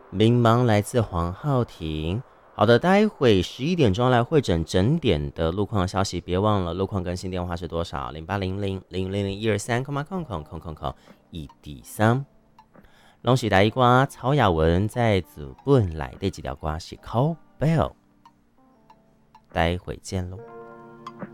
迷茫来自黄浩庭。好的，待会11点钟来会诊整点的路况消息，别忘了路况更新电话是多少？0800000123，空1D3。拢是台语歌，曹雅文在日本来的几条歌是 Call Bell，待会见喽。